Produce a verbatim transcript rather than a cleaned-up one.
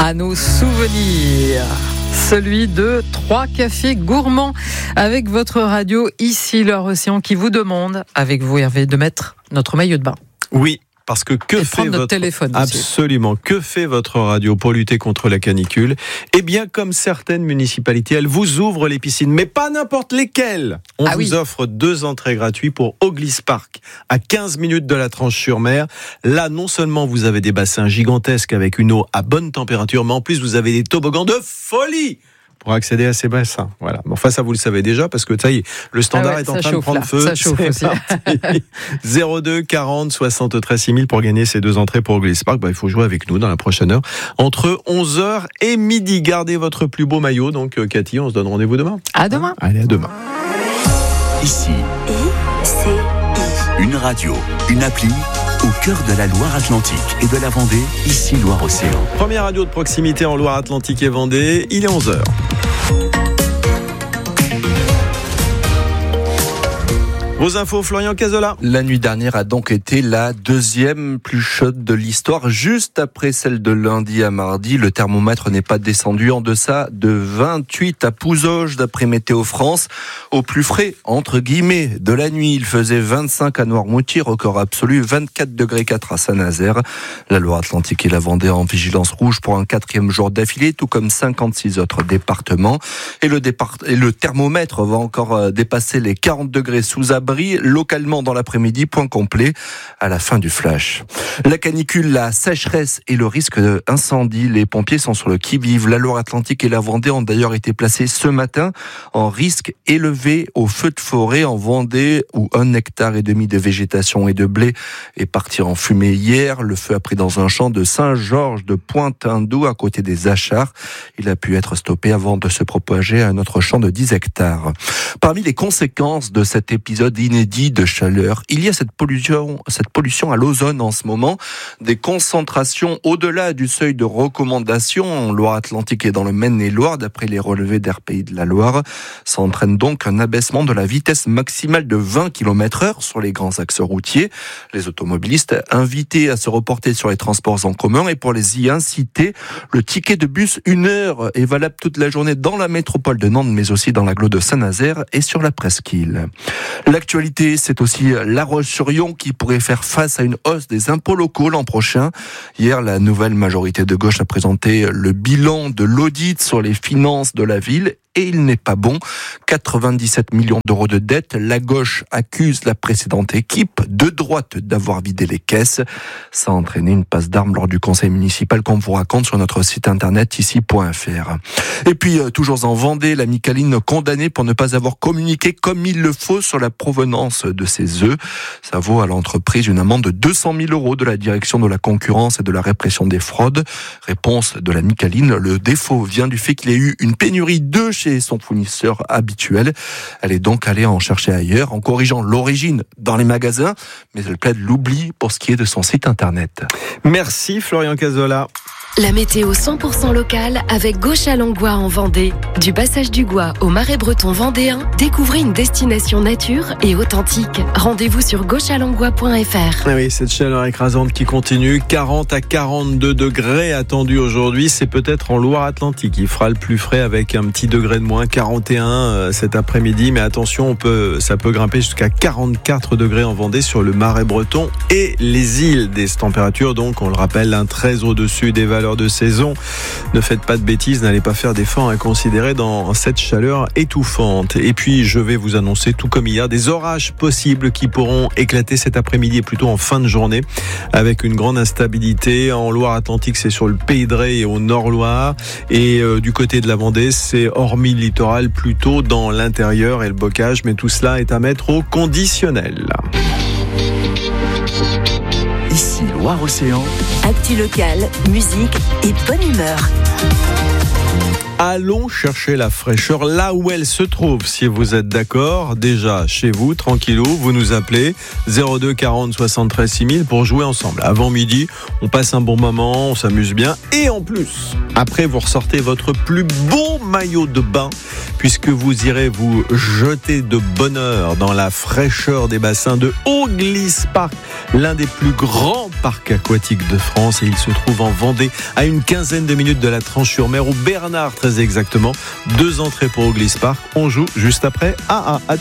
à nos souvenirs. Celui de trois cafés gourmands avec votre radio ici Loire-Océan qui vous demande, avec vous Hervé, de mettre notre maillot de bain. Oui. Parce que que et fait notre votre téléphone absolument aussi. Que fait votre radio pour lutter contre la canicule? Eh bien, comme certaines municipalités, elles vous ouvrent les piscines, mais pas n'importe lesquelles. On ah vous oui. offre deux entrées gratuites pour Auglis Park, à quinze minutes de la Tranche-sur-Mer. Là, non seulement vous avez des bassins gigantesques avec une eau à bonne température, mais en plus vous avez des toboggans de folie pour accéder à ces bassins. Voilà. Bon, enfin, ça, vous le savez déjà, parce que ça y est, le standard ah ouais, est en train chauffe, de prendre là. feu. Ça chauffe aussi. zéro deux quarante soixante-treize six mille pour gagner ces deux entrées pour Auglis Park. Bah, il faut jouer avec nous dans la prochaine heure. Entre onze heures et midi, gardez votre plus beau maillot. Donc, euh, Cathy, on se donne rendez-vous demain. À demain. Hein? Allez, à demain. Ici, I C I. Une radio, une appli au cœur de la Loire-Atlantique et de la Vendée, ici Loire-Océan. Première radio de proximité en Loire-Atlantique et Vendée, il est onze heures. Vos infos, Florian Cazola. La nuit dernière a donc été la deuxième plus chaude de l'histoire, juste après celle de lundi à mardi. Le thermomètre n'est pas descendu en deçà de vingt-huit à Pouzauges, d'après Météo France. Au plus frais, entre guillemets, de la nuit, il faisait vingt-cinq à Noirmoutier, record absolu, vingt-quatre degrés quatre à Saint-Nazaire. La Loire-Atlantique et la Vendée en vigilance rouge pour un quatrième jour d'affilée, tout comme cinquante-six autres départements. Et le, départ... et le thermomètre va encore dépasser les quarante degrés sous abri. Localement dans l'après-midi, point complet à la fin du flash. La canicule, la sécheresse et le risque d'incendie. Les pompiers sont sur le qui-vive. La Loire-Atlantique et la Vendée ont d'ailleurs été placés ce matin en risque élevé au feu de forêt en Vendée, où un hectare et demi de végétation et de blé est parti en fumée hier. Le feu a pris dans un champ de Saint-Georges de Pointe-Indou à côté des Achars. Il a pu être stoppé avant de se propager à un autre champ de dix hectares. Parmi les conséquences de cet épisode inédit de chaleur, il y a cette pollution, cette pollution à l'ozone en ce moment, des concentrations au-delà du seuil de recommandation en Loire-Atlantique et dans le Maine-et-Loire, d'après les relevés d'Air Pays de la Loire. Ça entraîne donc un abaissement de la vitesse maximale de vingt kilomètres heure sur les grands axes routiers. Les automobilistes invités à se reporter sur les transports en commun, et pour les y inciter, le ticket de bus une heure est valable toute la journée dans la métropole de Nantes, mais aussi dans l'agglo de Saint-Nazaire et sur la presqu'île. L'actualité, c'est aussi La Roche-sur-Yon qui pourrait faire face à une hausse des impôts locaux l'an prochain. Hier, la nouvelle majorité de gauche a présenté le bilan de l'audit sur les finances de la ville. Et il n'est pas bon. quatre-vingt-dix-sept millions d'euros de dette. La gauche accuse la précédente équipe de droite d'avoir vidé les caisses. Ça a entraîné une passe d'armes lors du conseil municipal qu'on vous raconte sur notre site internet ici point f r. Et puis, toujours en Vendée, la Micaline condamnée pour ne pas avoir communiqué comme il le faut sur la provenance de ses œufs. Ça vaut à l'entreprise une amende de deux cent mille euros de la direction de la concurrence et de la répression des fraudes. Réponse de la Micaline, le défaut vient du fait qu'il y a eu une pénurie d'œufs chez son fournisseur habituel. Elle est donc allée en chercher ailleurs en corrigeant l'origine dans les magasins, mais elle plaide l'oubli pour ce qui est de son site internet. Merci Florian Cazola. La météo cent pour cent locale avec Gauche-à-Langlois en Vendée. Du passage du Gois au Marais breton vendéen, découvrez une destination nature et authentique. Rendez-vous sur gauche à langlois point f r. Ah oui, cette chaleur écrasante qui continue, quarante à quarante-deux degrés attendus aujourd'hui, c'est peut-être en Loire-Atlantique. Il fera le plus frais avec un petit degré de moins, quarante et un euh, cet après-midi, mais attention, on peut, ça peut grimper jusqu'à quarante-quatre degrés en Vendée sur le Marais breton et les îles. Des températures donc, on le rappelle, un très au-dessus des valeurs de saison. Ne faites pas de bêtises, n'allez pas faire d'efforts inconsidérés dans cette chaleur étouffante. Et puis, je vais vous annoncer, tout comme hier, des orages possibles qui pourront éclater cet après-midi et plutôt en fin de journée, avec une grande instabilité. En Loire-Atlantique, c'est sur le Pays de Ré et au Nord-Loire. Et euh, du côté de la Vendée, c'est hormis le littoral, plutôt dans l'intérieur et le bocage. Mais tout cela est à mettre au conditionnel. Ici Loire-Océan. Actu locale, musique et bonne humeur. Allons chercher la fraîcheur là où elle se trouve, si vous êtes d'accord. Déjà, chez vous, tranquillou, vous nous appelez zéro deux quarante soixante-treize six mille pour jouer ensemble. Avant midi, on passe un bon moment, on s'amuse bien. Et en plus, après, vous ressortez votre plus beau maillot de bain puisque vous irez vous jeter de bonheur dans la fraîcheur des bassins de Haut-Glisse Park, l'un des plus grands parcs aquatiques de France, et il se trouve en Vendée, à une quinzaine de minutes de la Tranche-sur-Mer, ou Bernard très exactement. Deux entrées pour Haut-Glisse Park. On joue juste après A A.